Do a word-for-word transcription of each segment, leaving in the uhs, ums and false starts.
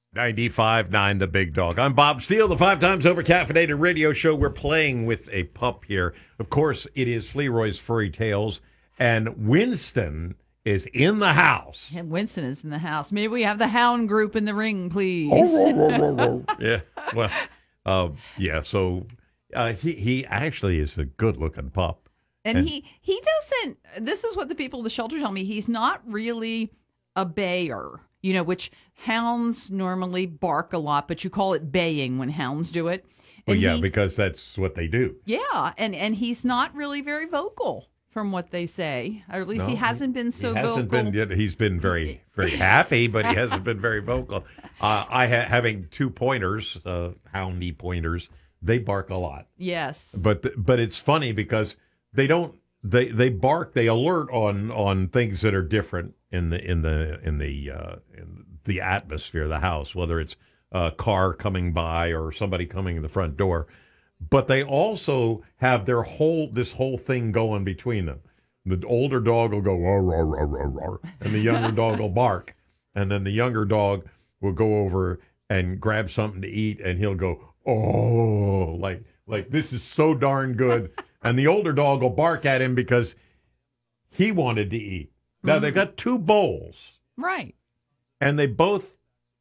ninety-five point nine The Big Dog. I'm Bob Steele, the five times over caffeinated radio show. We're playing with a pup here. Of course, it is Flearoy's Furry Tales, and Winston is in the house. And Winston is in the house. Maybe we have the hound group in the ring, please. Yeah, well, uh, yeah, so uh, he, he actually is a good-looking pup. And, and he, he doesn't, this is what the people at the shelter tell me, he's not really a bayer. You know, which hounds normally bark a lot, but you call it baying when hounds do it. And well, yeah, he, because that's what they do. Yeah, and, and he's not really very vocal from what they say, or at least no, he hasn't been so he hasn't vocal. Been, he's been very, very happy, but he hasn't been very vocal. Uh, I ha- having two pointers, uh, houndy pointers, they bark a lot. Yes, but but it's funny because they don't. They they bark. They alert on on things that are different in the in the in the uh, in the atmosphere of the house, whether it's a car coming by or somebody coming in the front door. But they also have their whole this whole thing going between them. The older dog will go roar roar roar roar roar, and the younger dog will bark, and then the younger dog will go over and grab something to eat, and he'll go oh like like this is so darn good. And the older dog will bark at him because he wanted to eat. Now, mm-hmm. They've got two bowls. Right. And they both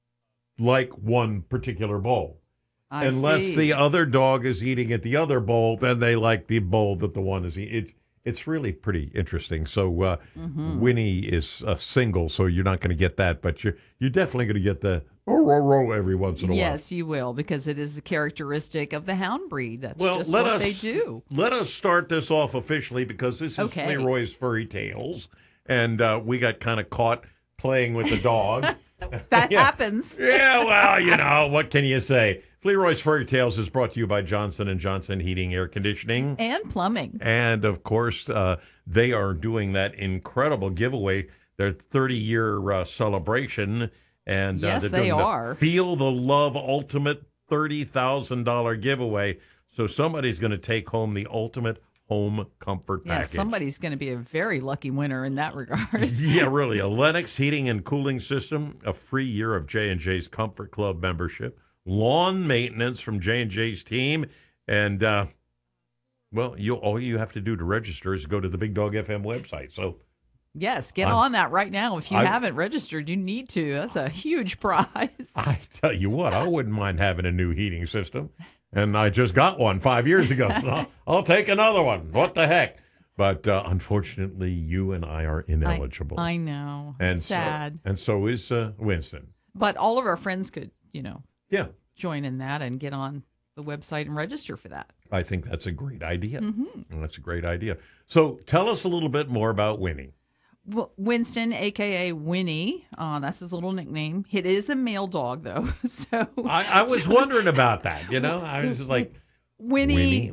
like one particular bowl. I Unless see. the other dog is eating at the other bowl, then they like the bowl that the one is eating. It's, it's really pretty interesting. So uh, mm-hmm. Winnie is a single, so you're not going to get that. But you're, you're definitely going to get the oh, oh, oh, every once in a yes, while. Yes, you will, because it is a characteristic of the hound breed. That's well, just let what us, they do. Let us start this off officially, because this is okay. Flearoy's Furry Tales, and uh, we got kind of caught playing with the dog. That yeah. happens. Yeah, well, you know, what can you say? Flearoy's Furry Tales is brought to you by Johnson and Johnson Heating, Air Conditioning. And Plumbing. And, of course, uh, they are doing that incredible giveaway, their thirty-year uh, celebration. And, yes, uh, they are. The Feel the Love Ultimate thirty thousand dollars giveaway. So somebody's going to take home the ultimate home comfort yeah, package. Somebody's going to be a very lucky winner in that regard. Yeah, really. A Lennox heating and cooling system, a free year of J and J's Comfort Club membership, lawn maintenance from J and J's team, and, uh, well, you all you have to do to register is go to the Big Dog F M website. So. Yes, get I'm, on that right now. If you I, haven't registered, you need to. That's a huge prize. I tell you what, I wouldn't mind having a new heating system. And I just got one five years ago. So I'll, I'll take another one. What the heck? But uh, unfortunately, you and I are ineligible. I, I know. And it's sad. So, and so is uh, Winston. But all of our friends could, you know, yeah, join in that and get on the website and register for that. I think that's a great idea. Mm-hmm. That's a great idea. So tell us a little bit more about Winnie. Winston, a k a. Winnie, uh, that's his little nickname. It is a male dog, though. So I, I was wondering about that, you know? I was just like, Winnie, Winnie